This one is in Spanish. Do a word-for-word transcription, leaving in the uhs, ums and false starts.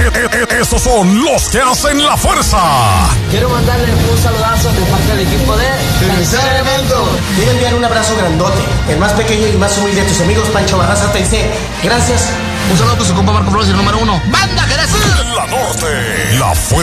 Esos son los que hacen la fuerza. Quiero mandarle un saludazo de parte del equipo de Tercer Elemento. Quiero enviar un abrazo grandote, el más pequeño y más humilde de tus amigos. Pancho Barraza te dice gracias. Un saludo a su compa Marco Flores, el número uno. ¡Banda Jerez! La Norte, la fuerza.